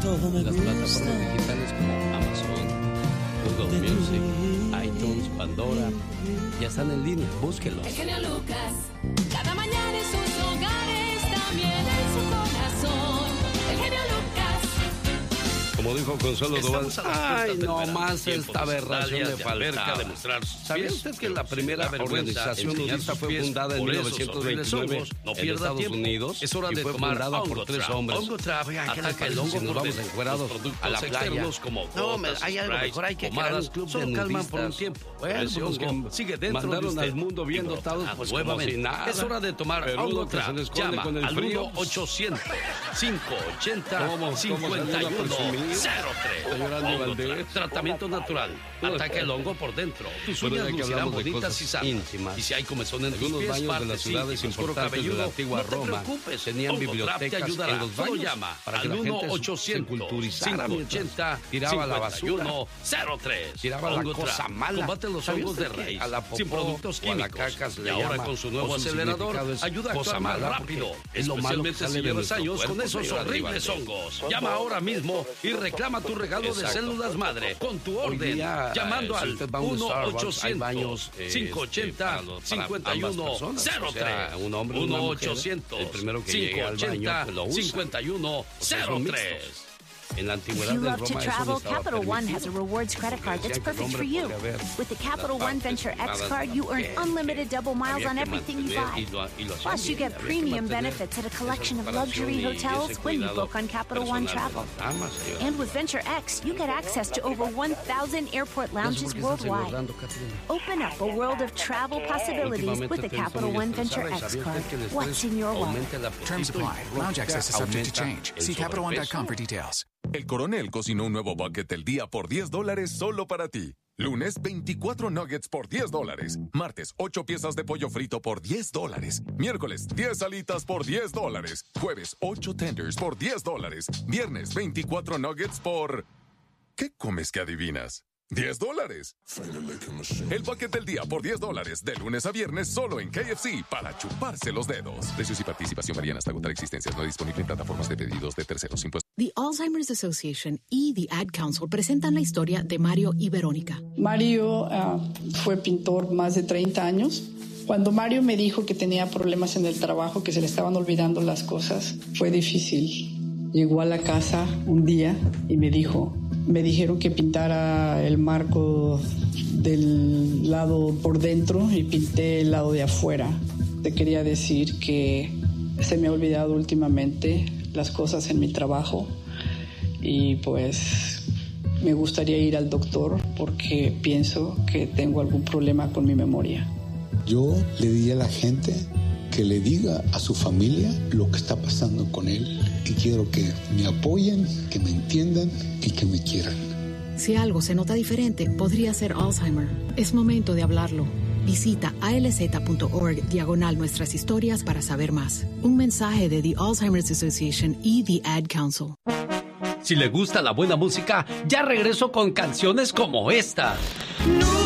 En las plataformas digitales como Amazon, Google Music, iTunes, Pandora. Ya están en línea, búsquenlos. El genio Lucas, cada mañana en sus hogares, también en su corazón. El genio Lucas. Como dijo Consuelo Duval, ay, no más tiempo esta aberración de falta. demostrar ¿Sabía usted que la primera organización nudista fue fundada en 1929 no en pierda Estados tiempo. Unidos? Es hora y de fue tomar fundada por Hongo 3 Trap. hombres. Hongo Trap, Ataca el hongo si nos vamos encuerados a la playa. Como No, gotas, hay algo sprays, mejor, hay que crear pomadas, un club de solo calman por un nudistas. tiempo. Bueno, Ese pues hongo que sigue dentro de mandaron usted. al mundo bien Y dotados, brota pues nuevamente. como si nada. Es hora de tomar Pero Hongo uno que se Trap. le esconde Llama con el al frío. 1-800-580-5103. Está llorando Hongo Valdés. Trap, tratamiento natural. Ataca el hongo por dentro. Tus Bueno, uñas ya que lucirán hablamos de bonitas cosas y sanas. íntimas. Y si hay comezón en tus Algunos pies, baños de las partes ciudades íntimas, cuero importantes de la cabelludo, antigua no te Roma preocupes. tenían Hongo Trap te bibliotecas ayudará. en los Solo baños llama para que al la gente 1-800-580-5103. se culturizara mientras tiraba la basura, tiraba la Hongo cosa Trap. mala. Combate los ¿Sabía hongos de usted que raíz, a la popó sin productos o a la químicos. caca se Y le ahora llama, con su nuevo o su acelerador significado es ayuda a cosa actuar más mala, rápido, porque es lo malo que especialmente sale si de llevas nuestro años con cuerpo, esos señor horribles Aníbal. hongos. Llama ahora mismo y reclama tu regalo de Exacto. células madre con tu Hoy orden, día, llamando si al usted va a un Starbucks, hay baños, 1-800-580-5103. o sea, un hombre y una mujer, el primero que llegue al baño, pues lo usa. 1-800-580-5103. En la If antigüedad you de love to Roma eso no travel, estaba Capital One permitido. has a rewards credit card that's Decían que el perfect for hombre you. podía ver With the Capital las One partes Venture X privadas card, de you la earn mujer, unlimited double miles había on que everything you mantener buy. y lo hacían Plus, you bien, get había que premium mantener benefits at a esa collection of separación luxury y hotels ese when you cuidado book on Capital One personal de Travel. las damas, señora. And with Venture X, you get access to over 1,000 airport lounges worldwide. Open up a world of travel possibilities with the Capital One Venture X card. What's in your wallet? Terms apply. Lounge access is subject to change. See CapitalOne.com for details. El Coronel cocinó un nuevo bucket del día por $10 solo para ti. Lunes, 24 nuggets por $10. Martes, 8 piezas de pollo frito por $10. Miércoles, 10 alitas por $10. Jueves, 8 tenders por $10. Viernes, 24 nuggets por... ¿Qué comes que adivinas? $10. El bucket del día por $10. De lunes a viernes solo en KFC para chuparse los dedos. Precios y participación varían hasta agotar existencias. No disponible en plataformas de pedidos de terceros. The Alzheimer's Association y The Ad Council presentan la historia de Mario y Verónica. Mario fue pintor más de 30 años. Cuando Mario me dijo que tenía problemas en el trabajo, que se le estaban olvidando las cosas, fue difícil. Llegó a la casa un día y me dijeron que pintara el marco del lado por dentro y pinté el lado de afuera. Te quería decir que se me ha olvidado últimamente las cosas en mi trabajo y pues me gustaría ir al doctor porque pienso que tengo algún problema con mi memoria. Yo le diría a la gente que le diga a su familia lo que está pasando con él y quiero que me apoyen, que me entiendan y que me quieran. Si algo se nota diferente, podría ser Alzheimer. Es momento de hablarlo. Visita alz.org/nuestras historias para saber más. Un mensaje de The Alzheimer's Association y The Ad Council. Si le gusta la buena música, ya regreso con canciones como esta. No